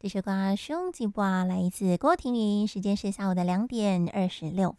这首歌兄弟吧来自郭婷云，时间是下午的2:26。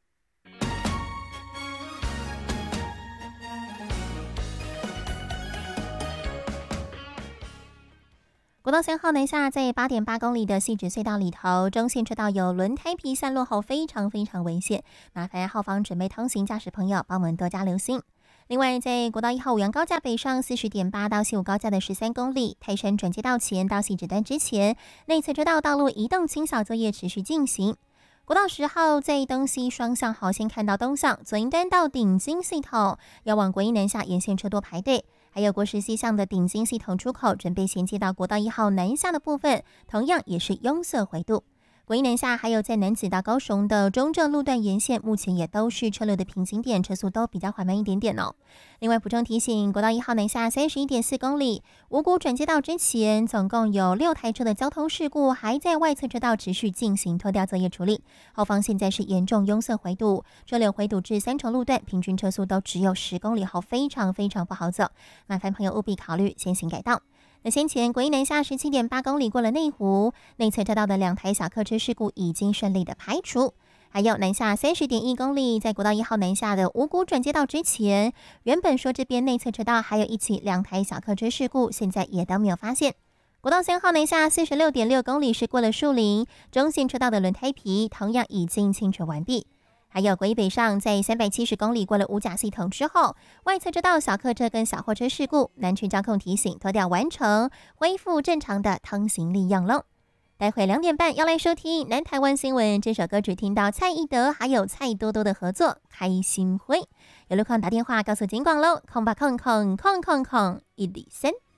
国道3号南下，在8.8公里的汐止隧道里头，中线车道有轮胎皮散落后，非常危险，麻烦后方准备通行驾驶朋友帮我们多加留心。另外，在国道1号五杨高架北上40.8到西武高架的13公里，泰山转接道前到汐止端之前，内侧车道道路移动清扫作业持续进行。国道10号在东西双向好，先看到东向左营端到顶金系统，要往国一南下沿线车多排队。还有国十西向的顶金系统出口，准备衔接到国道1号南下的部分，同样也是拥塞回渡。国一南下还有在南子到高雄的中正路段沿线，目前也都是车流的瓶颈点，车速都比较缓慢一点点哦。另外补充提醒，国道1号南下31.4公里，五股转接道之前，总共有6台车的交通事故，还在外侧车道持续进行拖吊作业处理。后方现在是严重拥塞回渡，车流回堵至3重路段，平均车速都只有10公里后，非常不好走，麻烦朋友务必考虑先行改道。那先前国一南下17.8公里过了内湖，内侧车道的2台小客车事故已经顺利的排除。还有南下30.1公里，在国道1号南下的五股转接道之前，原本说这边内侧车道还有一起2台小客车事故，现在也都没有发现。国道3号南下46.6公里是过了树林，中线车道的轮胎皮同样已经清除完毕。还有国一北上，在370公里过了五甲系统之后，外侧车道小客车跟小货车事故，南区交控提醒拖吊完成，恢复正常的通行利用喽。待会2点半要来收听南台湾新闻，这首歌只听到蔡宜德还有蔡多多的合作《开心灰》，有路况打电话告诉警广喽，0800000103。